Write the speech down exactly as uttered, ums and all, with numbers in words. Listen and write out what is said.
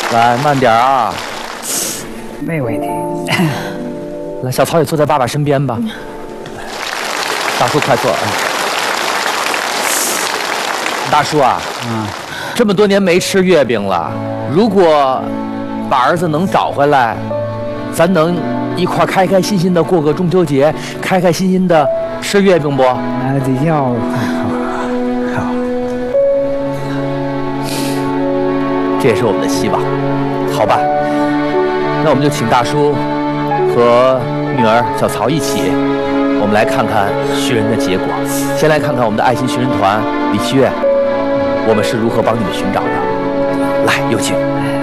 来，慢点啊。 没问题。 来，小曹也坐在爸爸身边吧。大叔，快坐。大叔啊， 嗯， 这么多年没吃月饼了，如果把儿子能找回来，咱能一块开开心心的过个中秋节，开开心心的吃月饼不？ 那得要好，好， 这也是我们的希望，好吧？那我们就请大叔和女儿小曹一起，我们来看看寻人的结果。先来看看我们的爱心寻人团李希月，我们是如何帮你们寻找的。来，有请。